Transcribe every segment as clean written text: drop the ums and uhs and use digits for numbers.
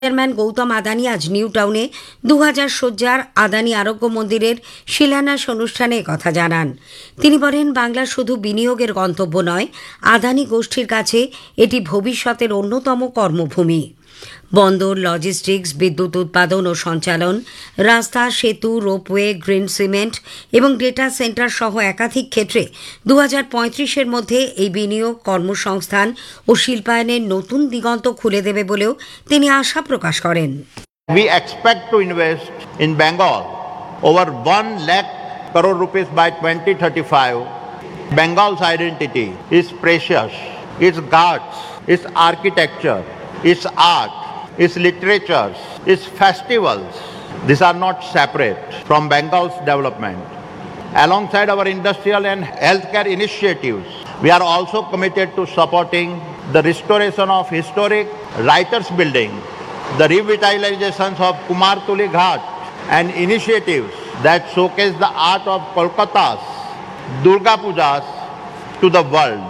Chairman Gautam Adani আজ new টাউনে 2000 শয্যার আদানি আরোগ্য মন্দিরের শিলান্যাস অনুষ্ঠানে কথা জানান। তিনি বলেন, বাংলা শুধু বিনিয়োগের গন্তব্য নয়, আদানি গোষ্ঠীর কাছে এটি ভবিষ্যতের অন্যতম কর্মভূমি। বন্দর, লজিস্টিক্স, বিদ্যুৎ উৎপাদন ও সঞ্চালন, রাস্তা, সেতু, রোপওয়ে, গ্রিন সিমেন্ট এবং ডেটা সেন্টার সহ একাধিক ক্ষেত্রে 2035-এর মধ্যে এই বিনিয়োগ কর্মসংস্থান ও শিল্পায়নের নতুন দিগন্ত খুলে দেবে বলেও তিনি আশা প্রকাশ করেন। We expect to invest in Bengal over 1 lakh crore rupees by 2035. Bengal's identity is precious. Its gods, its architecture, its art, its literatures, its festivals. These are not separate from Bengal's development. Alongside our industrial and healthcare initiatives, we are also committed to supporting the restoration of historic writers' building, the revitalizations of Kumartuli Ghat, and initiatives that showcase the art of Kolkata's Durga Pujas to the world.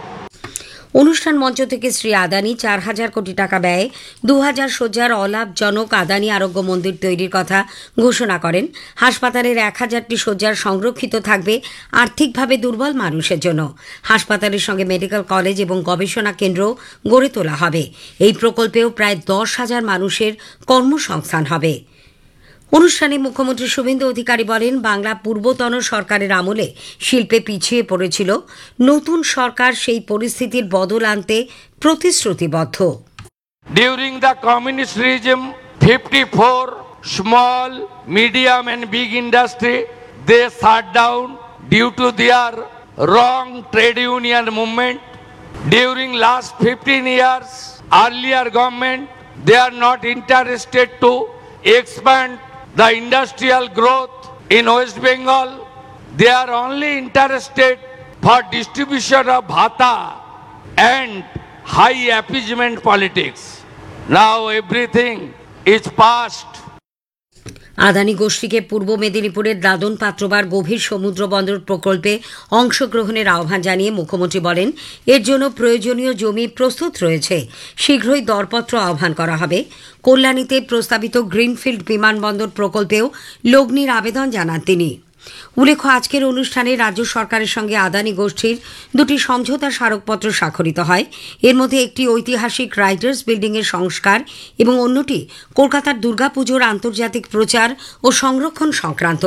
অনুষ্ঠান মঞ্চ থেকে শ্রী আদানি 4,000 কোটি টাকা ব্যয়ে 2000 শয্যার অলাভজনক আদানি আরোগ্য মন্দির তৈরির কথা ঘোষণা করেন। হাসপাতালের 1000টি শয্যার সংরক্ষিত থাকবে আর্থিকভাবে দুর্বল মানুষের জন্য। হাসপাতালের সঙ্গে মেডিকেল কলেজ এবং গবেষণা কেন্দ্র গড়ে তোলা হবে। এই প্রকল্পেও প্রায় 10,000 মানুষের কর্মসংস্থান হবে। অনুষ্ঠানে মুখ্যমন্ত্রী শুভেন্দু অধিকারী বলেন, বাংলা পূর্বতন সরকারের আমলে শিল্পে পিছিয়ে পড়েছিল। নতুন সরকার সেই পরিস্থিতির বদল আনতে প্রতিশ্রুতিবদ্ধ। During the communist regime, 54 small, medium and big industry, they shut down due to their wrong trade union movement. During last 15 years, earlier government, they are not interested to expand the industrial growth in West Bengal. They are only interested for distribution of bhata and high appeasement politics. Now everything is past. Adani গোষ্ঠীকে পূর্ব মেদিনীপুরের দাদন পাত্রবার গভীর সমুদ্র বন্দর প্রকল্পে অংশগ্রহণের আহ্বান জানিয়ে মুখ্যমন্ত্রী বলেন, এর জন্য প্রয়োজনীয় জমি প্রস্তুত রয়েছে। শীঘ্রই দরপত্র আহ্বান করা হবে। কল্যাণীতে প্রস্তাবিত গ্রিনফিল্ড বিমানবন্দর প্রকল্পেও লগ্নির আবেদন জানান তিনি। উল্লেখ্য, আজকের অনুষ্ঠানে রাজ্য সরকারের সঙ্গে আদানি গোষ্ঠীর দুটি সমঝোতা স্মারকপত্র স্বাক্ষরিত হয়। এর মধ্যে একটি ঐতিহাসিক রাইটার্স বিল্ডিংয়ের সংস্কার এবং অন্যটি কলকাতার দুর্গাপুজোর আন্তর্জাতিক প্রচার ও সংরক্ষণ সংক্রান্ত।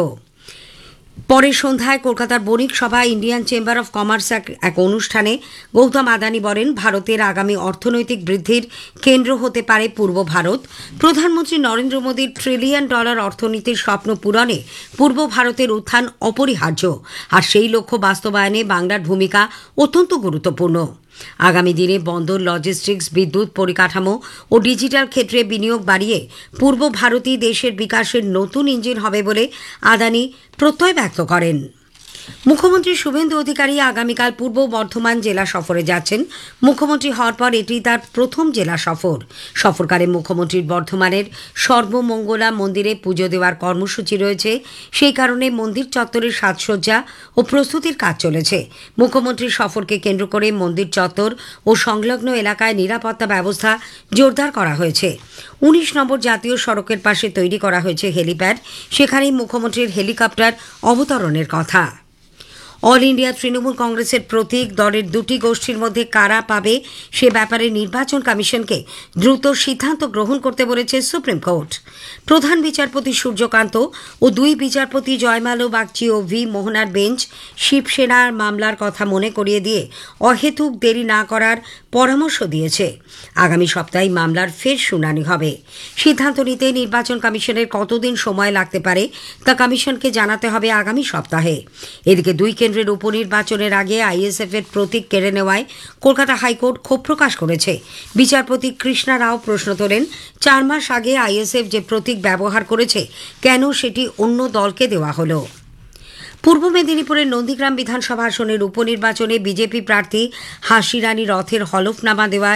পরে সন্ধ্যায় কলকাতার বণিক সভা ইন্ডিয়ান চেম্বার অব কমার্স এক অনুষ্ঠানে গৌতম আদানি বলেন, ভারতের আগামী অর্থনৈতিক বৃদ্ধির কেন্দ্র হতে পারে পূর্ব ভারত। প্রধানমন্ত্রী নরেন্দ্র মোদীর $1 ট্রিলিয়ন অর্থনীতির স্বপ্ন পূরণে পূর্ব ভারতের উত্থান অপরিহার্য, আর সেই লক্ষ্য বাস্তবায়নে বাংলার ভূমিকা অত্যন্ত গুরুত্বপূর্ণ। আগামী দিনে বন্দর, লজিস্টিক্স, বিদ্যুৎ পরিকাঠামো ও ডিজিটাল ক্ষেত্রে বিনিয়োগ বাড়িয়ে পূর্ব ভারতই দেশের বিকাশের নতুন ইঞ্জিন হবে বলে আদানি প্রত্যয় ব্যক্ত করেন। মুখ্যমন্ত্রী শুভেন্দু অধিকারী আগামীকাল পূর্ব বর্ধমান জেলা সফরে যাচ্ছেন। মুখ্যমন্ত্রী হওয়ার পর এটি তার প্রথম জেলা সফর। সফরকালে মুখ্যমন্ত্রীর বর্ধমানের সর্বমঙ্গলা মন্দিরে পুজো দেওয়ার কর্মসূচি রয়েছে। সেই কারণে মন্দির চত্বরের সাজসজ্জা ও প্রস্তুতির কাজ চলেছে। মুখ্যমন্ত্রীর সফরকে কেন্দ্র করে মন্দির চত্বর ও সংলগ্ন এলাকায় নিরাপত্তা ব্যবস্থা জোরদার করা হয়েছে। 19 নম্বর জাতীয় সড়কের পাশে তৈরি করা হয়েছে হেলিপ্যাড। সেখানেই মুখ্যমন্ত্রীর হেলিকপ্টার অবতরণের কথা। অল ইন্ডিয়া তৃণমূল কংগ্রেসের প্রতীক দলের দুটি গোষ্ঠীর মধ্যে কারা পাবে সে ব্যাপারে নির্বাচন কমিশনকে দ্রুত সিদ্ধান্ত গ্রহণ করতে বলেছে সুপ্রিম কোর্ট। প্রধান বিচারপতি সূর্যকান্ত ও 2 বিচারপতি জয়মালো বাগচি ও ভি মোহনার বেঞ্চ শিবসেনার মামলার কথা মনে করিয়ে দিয়ে অহেতুক দেরি না করার পরামর্শ দিয়েছে। আগামী সপ্তাহে মামলার ফের শুনানি হবে। সিদ্ধান্ত নিতে নির্বাচন কমিশনের কতদিন সময় লাগতে পারে তা কমিশনকে জানাতে হবে আগামী সপ্তাহে। এদিকে 2 কেন্দ্রের উপনির্বাচনের আগে আইএসএফ এর প্রতীক কেড়ে নেওয়ায় কলকাতা হাইকোর্ট ক্ষোভ প্রকাশ করেছে। বিচারপতি কৃষ্ণা রাও প্রশ্ন তোলেন, 4 মাস আগে আইএসএফ যে প্রতীক ব্যবহার করেছে, কেন সেটি অন্য দলকে দেওয়া হলো? পূর্ব মেদিনীপুরের নন্দীগ্রাম বিধানসভা আসনের উপনির্বাচনে বিজেপি প্রার্থী হাসিরানী রথের হলফনামা দেওয়ায়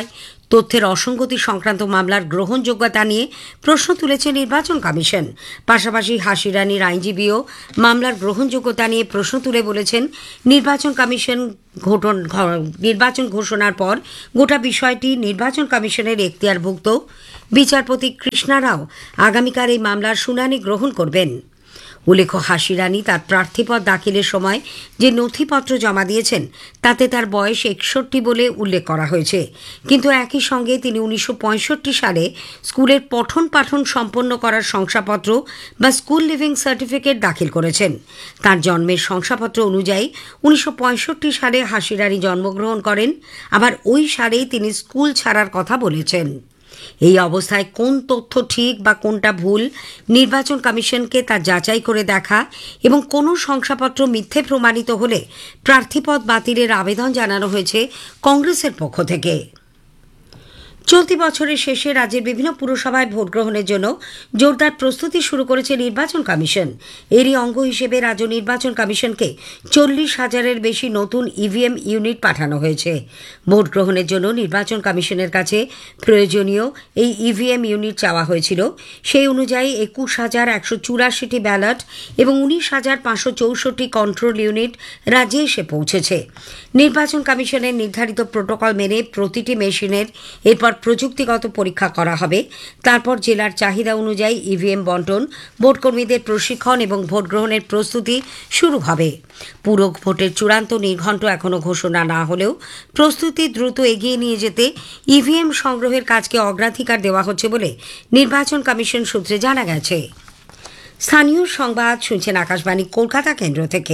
তথ্যের অসঙ্গতি সংক্রান্ত মামলার গ্রহণযোগ্যতা নিয়ে প্রশ্ন তুলেছে নির্বাচন কমিশন। পাশাপাশি হাসি রানীর আইনজীবীও মামলার গ্রহণযোগ্যতা নিয়ে প্রশ্ন তুলে বলেছেন, নির্বাচন কমিশন নির্বাচন ঘোষণার পর গোটা বিষয়টি নির্বাচন কমিশনের এখতিয়ারভুক্ত। বিচারপতি কৃষ্ণা রাও আগামীকাল এই মামলার শুনানি গ্রহণ করবেন। উল্লেখ্য, হাসি রানী তার প্রার্থীপদ দাখিলের সময় যে নথিপত্র জমা দিয়েছেন তাতে তার বয়স 61 বলে উল্লেখ করা হয়েছে, কিন্তু একই সঙ্গে তিনি 1965 সালে স্কুলের পঠন পাঠন সম্পন্ন করার শংসাপত্র বা স্কুল লিভিং সার্টিফিকেট দাখিল করেছেন। তার জন্মের শংসাপত্র অনুযায়ী 1965 সালে হাসি রানী জন্মগ্রহণ করেন, আবার ওই সালেই তিনি স্কুল ছাড়ার কথা বলেছেন। এই অবস্থায় কোন তথ্য ঠিক বা কোনটা ভুল, নির্বাচন কমিশনকে তা যাচাই করে দেখা এবং কোনো শংসাপত্র মিথ্যে প্রমাণিত হলে প্রার্থীপদ বাতিলের আবেদন জানানো হয়েছে কংগ্রেসের পক্ষ থেকে। চলতি বছরের শেষে রাজ্যের বিভিন্ন পুরসভায় ভোট গ্রহণের জন্য জোরদার প্রস্তুতি শুরু করেছে নির্বাচন কমিশন। এরই অঙ্গ হিসেবে রাজ্য নির্বাচন কমিশনকে 40,000-এর বেশি নতুন ইভিএম ইউনিট পাঠানো হয়েছে। ভোট গ্রহণের জন্য নির্বাচন কমিশনের কাছে প্রয়োজনীয় এই ইভিএম ইউনিট চাওয়া হয়েছিল। সেই অনুযায়ী 21,184টি ব্যালট এবং 19,564 কন্ট্রোল ইউনিট রাজ্যে এসে পৌঁছেছে। নির্বাচন কমিশনের নির্ধারিত প্রোটোকল মেনে প্রতিটি মেশিনের এরপর প্রযুক্তিগত পরীক্ষা করা হবে। তারপর জেলার চাহিদা অনুযায়ী ইভিএম বন্টন, ভোটকর্মীদের প্রশিক্ষণ এবং ভোট গ্রহণের প্রস্তুতি শুরু হবে। পুরো ভোটের চূড়ান্ত নির্ঘণ্ট এখনও ঘোষণা না হলেও প্রস্তুতি দ্রুত এগিয়ে নিয়ে যেতে ইভিএম সংগ্রহের কাজকে অগ্রাধিকার দেওয়া হচ্ছে বলে নির্বাচন কমিশন সূত্রে জানা গেছে। স্থানীয় সংবাদ শুনছেন আকাশবাণী কলকাতা কেন্দ্র থেকে।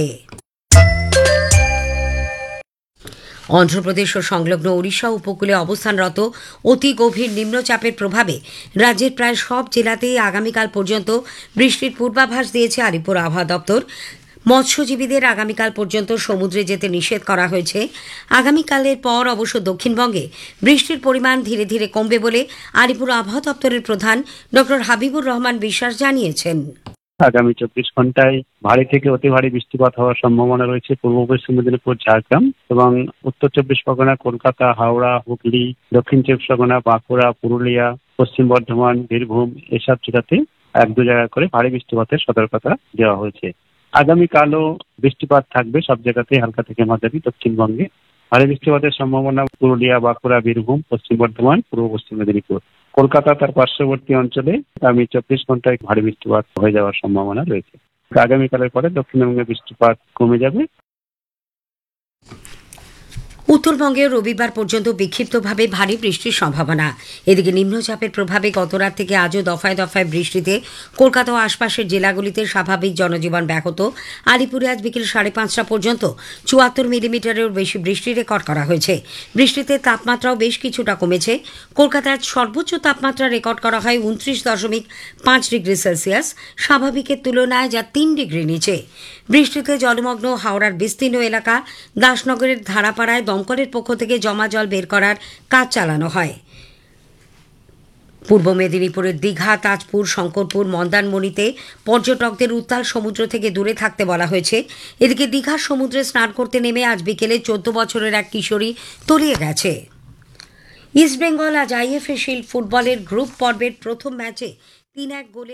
অন্ধ্রপ্রদেশ ও সংলগ্ন ওড়িশা উপকূলে অবস্থানরত অতি গভীর নিম্নচাপের প্রভাবে রাজ্যের প্রায় সব জেলাতেই আগামীকাল পর্যন্ত বৃষ্টির পূর্বাভাস দিয়েছে আলিপুর আবহাওয়া দপ্তর। মৎস্যজীবীদের আগামীকাল পর্যন্ত সমুদ্রে যেতে নিষেধ করা হয়েছে। আগামীকালের পর অবশ্য দক্ষিণবঙ্গে বৃষ্টির পরিমাণ ধীরে ধীরে কমবে বলে আলিপুর আবহাওয়া দপ্তরের প্রধান ডক্টর হাবিবুর রহমান বিশ্বাস জানিয়েছেন। আগামী 24 ঘন্টায় ভারী থেকে অতি ভারী বৃষ্টিপাত হওয়ার সম্ভাবনা রয়েছে পূর্ব পশ্চিম মেদিনীপুর, ঝাড়গ্রাম এবং উত্তর 24 পরগনা, কলকাতা, হাওড়া, হুগলি, দক্ষিণ 24 পরগনা, বাঁকুড়া, পুরুলিয়া, পশ্চিম বর্ধমান, বীরভূম এসব জেলাতে 1-2 জায়গা করে ভারী বৃষ্টিপাতের সতর্কতা দেওয়া হয়েছে। আগামীকালও বৃষ্টিপাত থাকবে সব জায়গাতেই, হালকা থেকে মাঝারি। দক্ষিণবঙ্গে ভারী বৃষ্টিপাতের সম্ভাবনা পুরুলিয়া, বাঁকুড়া, বীরভূম, পশ্চিম বর্ধমান, পূর্ব পশ্চিম মেদিনীপুর। কলকাতা তার পার্শ্ববর্তী অঞ্চলে আগামী 24 ঘন্টায় ভারী বৃষ্টিপাত হয়ে যাওয়ার সম্ভাবনা রয়েছে। আগামীকালের পরে দক্ষিণবঙ্গে বৃষ্টিপাত কমে যাবে। উত্তরবঙ্গে রবিবার পর্যন্ত বিক্ষিপ্তভাবে ভারী বৃষ্টির সম্ভাবনা। এদিকে নিম্নচাপের প্রভাবে গতরাত থেকে আজও দফায় দফায় বৃষ্টিতে কলকাতা ও আশপাশের জেলাগুলিতে স্বাভাবিক জনজীবন ব্যাহত। আলিপুরে আজ বিকেল 5:30 পর্যন্ত 74 মিলিমিটারের বেশি বৃষ্টি রেকর্ড করা হয়েছে। বৃষ্টিতে তাপমাত্রাও বেশ কিছুটা কমেছে। কলকাতায় সর্বোচ্চ তাপমাত্রা রেকর্ড করা হয় 29.5 ডিগ্রি সেলসিয়াস, স্বাভাবিকের তুলনায় যা 3 ডিগ্রি নিচে। বৃষ্টিতে জলমগ্ন হাওড়ার বিস্তীর্ণ এলাকা দাসনগরের ধারাপাড়ায় দমকলের পক্ষ থেকে জমা জল বের করার কাজ চালানো হয়। পূর্ব মেদিনীপুরের দীঘা, তাজপুর, শঙ্করপুর, মন্দারমণিতে পর্যটকদের উত্তাল সমুদ্র থেকে দূরে থাকতে বলা হয়েছে। এদিকে দীঘার সমুদ্রে স্নান করতে নেমে আজ বিকেলে 14 বছরের এক কিশোরী তলিয়ে গেছে। ইস্টবেঙ্গল আজ আইএফএ শিল্ড ফুটবলের গ্রুপ পর্বের প্রথম ম্যাচে 3-1 গোলে।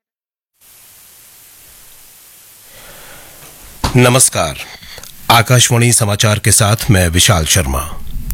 नमस्कार, आकाशवाणी समाचार के साथ मैं विशाल शर्मा।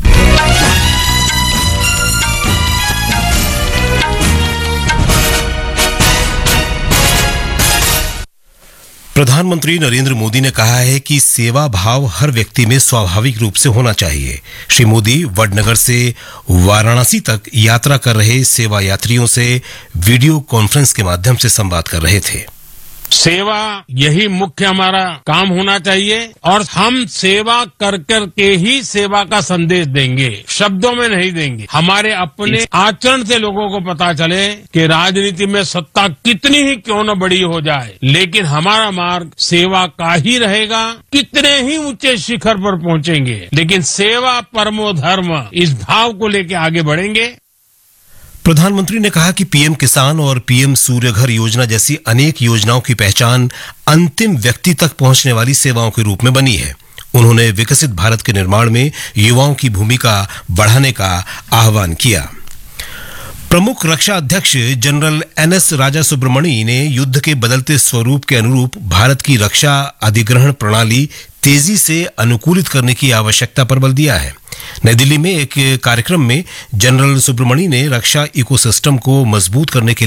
प्रधानमंत्री नरेंद्र मोदी ने कहा है कि सेवा भाव हर व्यक्ति में स्वाभाविक रूप से होना चाहिए। श्री मोदी वडनगर से वाराणसी तक यात्रा कर रहे सेवा यात्रियों से वीडियो कॉन्फ्रेंस के माध्यम से संवाद कर रहे थे। सेवा यही मुख्य हमारा काम होना चाहिए और हम सेवा कर कर के ही सेवा का संदेश देंगे, शब्दों में नहीं देंगे। हमारे अपने आचरण से लोगों को पता चले कि राजनीति में सत्ता कितनी ही क्यों न बड़ी हो जाए, लेकिन हमारा मार्ग सेवा का ही रहेगा। कितने ही ऊंचे शिखर पर पहुंचेंगे, लेकिन सेवा परमो धर्म, इस भाव को लेकर आगे बढ़ेंगे। प्रधानमंत्री ने कहा कि पीएम किसान और पीएम सूर्यघर योजना जैसी अनेक योजनाओं की पहचान अंतिम व्यक्ति तक पहुंचने वाली सेवाओं के रूप में बनी है। उन्होंने विकसित भारत के निर्माण में युवाओं की भूमिका बढ़ाने का आह्वान किया। प्रमुख रक्षा अध्यक्ष जनरल एनएस राजा सुब्रमणी ने युद्ध के बदलते स्वरूप के अनुरूप भारत की रक्षा अधिग्रहण प्रणाली तेजी से अनुकूलित करने की आवश्यकता पर बल दिया है। नई दिल्ली में एक कार्यक्रम में जनरल सुब्रमणी ने रक्षा इकोसिस्टम को मजबूत करने के